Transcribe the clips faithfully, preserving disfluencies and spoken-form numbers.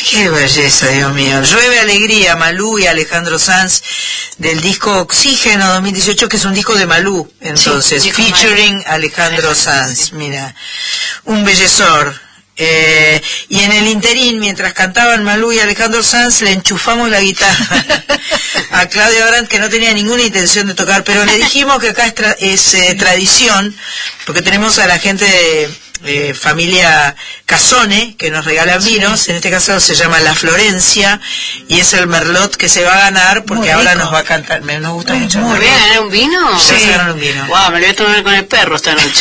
Qué belleza, Dios mío. Llueve Alegría, Malú y Alejandro Sanz, del disco Oxígeno dos mil dieciocho, que es un disco de Malú, entonces, sí, featuring Malú. Alejandro Sanz, sí. Mira, un bellezor. Eh, y en el interín, mientras cantaban Malú y Alejandro Sanz, le enchufamos la guitarra a Claudio Brandt, que no tenía ninguna intención de tocar, pero le dijimos que acá es, tra es eh, tradición, porque tenemos a la gente de eh, familia Casone, que nos regalan vinos, sí. En este caso se llama La Florencia, y es el Merlot que se va a ganar, porque ahora nos va a cantar, me, nos gusta muy, mucho. ¿Me voy a ganar un vino? Sí, sí. A ganar un vino. Wow, me lo voy a tomar con el perro esta noche.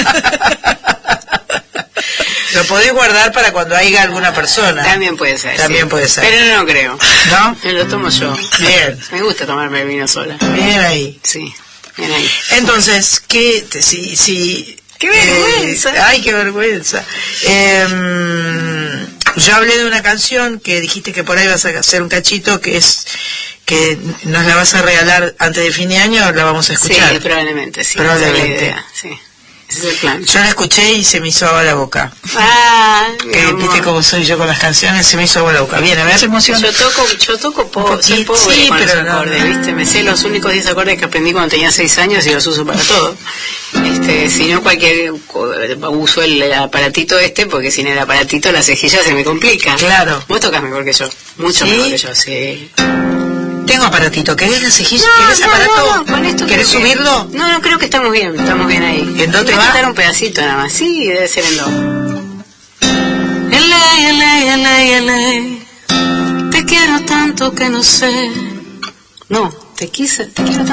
Lo podés guardar para cuando haya alguna persona. También puede ser. También sí. puede ser. Pero no creo. ¿No? Me lo tomo yo. Bien. Me gusta tomarme el vino sola. Bien ahí. Sí, bien ahí. Entonces, ¿qué? Si, si, ¡Qué vergüenza! Eh, ¡Ay, qué vergüenza! Eh, yo hablé de una canción que dijiste que por ahí vas a hacer un cachito, que es que nos la vas a regalar antes de fin de año, la vamos a escuchar. Sí, probablemente, sí. Probablemente. Esa es la idea, sí. Ese es el plan. Yo la escuché y se me hizo agua la boca. Ah, que viste cómo soy yo con las canciones, se me hizo agua la boca. Bien, a ver, se emociona. Yo toco, yo toco po soy pobre sí, con pero los acordes, no, ¿viste? Me sé los únicos diez acordes que aprendí cuando tenía seis años y los uso para todo. Este, si no cualquier uso el aparatito este, porque sin el aparatito la cejilla se me complica. Claro. Vos tocas mejor que yo, mucho ¿Sí? mejor que yo, sí. Tengo aparatito, ¿querés la cejilla? No, ¿Querés no, aparato? No, no, con esto ¿Querés subirlo? Que... No, no, creo que estamos bien, estamos bien ahí. ¿En dónde va? va? A quitar un pedacito nada más, sí, debe ser en do. L A, L A, L A, L A, te quiero tanto que no sé. No, te quise, te quiero tanto.